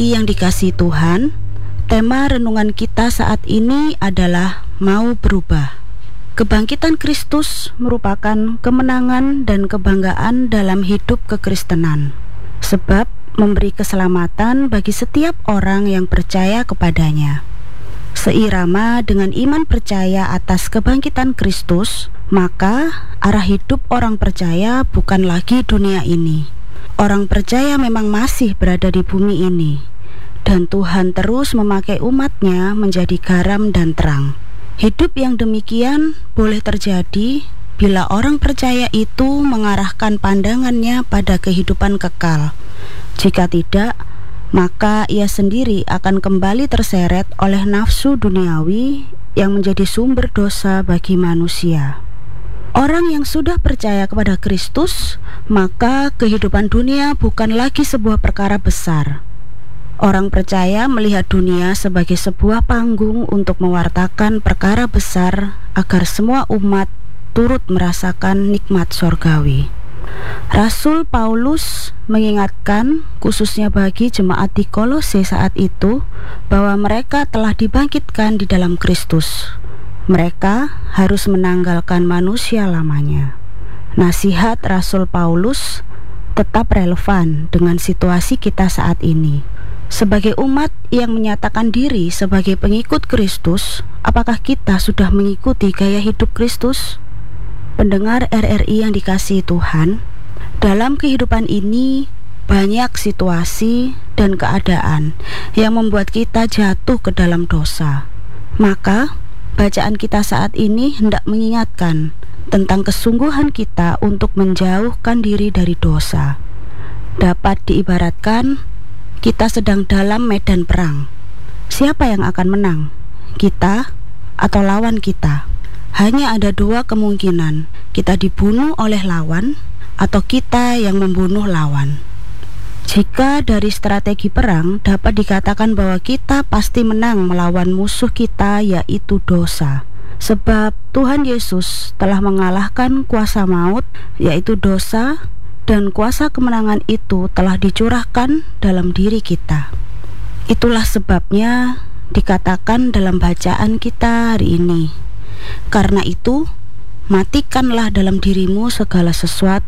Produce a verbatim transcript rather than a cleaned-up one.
I yang dikasihi Tuhan, tema renungan kita saat ini adalah mau berubah. Kebangkitan Kristus merupakan kemenangan dan kebanggaan dalam hidup kekristenan, sebab memberi keselamatan bagi setiap orang yang percaya kepadanya. Seirama dengan iman percaya atas kebangkitan Kristus, maka arah hidup orang percaya bukan lagi dunia ini. Orang percaya memang masih berada di bumi ini, dan Tuhan terus memakai umatnya menjadi garam dan terang. Hidup yang demikian boleh terjadi bila orang percaya itu mengarahkan pandangannya pada kehidupan kekal. Jika tidak, maka ia sendiri akan kembali terseret oleh nafsu duniawi yang menjadi sumber dosa bagi manusia. Orang yang sudah percaya kepada Kristus, maka kehidupan dunia bukan lagi sebuah perkara besar. Orang percaya melihat dunia sebagai sebuah panggung untuk mewartakan perkara besar agar semua umat turut merasakan nikmat sorgawi. Rasul Paulus mengingatkan khususnya bagi jemaat di Kolose saat itu bahwa mereka telah dibangkitkan di dalam Kristus. Mereka harus menanggalkan manusia lamanya. Nasihat Rasul Paulus tetap relevan dengan situasi kita saat ini. Sebagai umat yang menyatakan diri sebagai pengikut Kristus, apakah kita sudah mengikuti gaya hidup Kristus? Pendengar R R I yang dikasihi Tuhan, dalam kehidupan ini banyak situasi dan keadaan yang membuat kita jatuh ke dalam dosa. Maka bacaan kita saat ini hendak mengingatkan tentang kesungguhan kita untuk menjauhkan diri dari dosa. Dapat diibaratkan kita sedang dalam medan perang. Siapa yang akan menang? Kita atau lawan kita? Hanya ada dua kemungkinan, kita dibunuh oleh lawan atau kita yang membunuh lawan. Jika dari strategi perang dapat dikatakan bahwa kita pasti menang melawan musuh kita, yaitu dosa. Sebab Tuhan Yesus telah mengalahkan kuasa maut, yaitu dosa, dan kuasa kemenangan itu telah dicurahkan dalam diri kita. Itulah sebabnya dikatakan dalam bacaan kita hari ini, karena itu matikanlah dalam dirimu segala sesuatu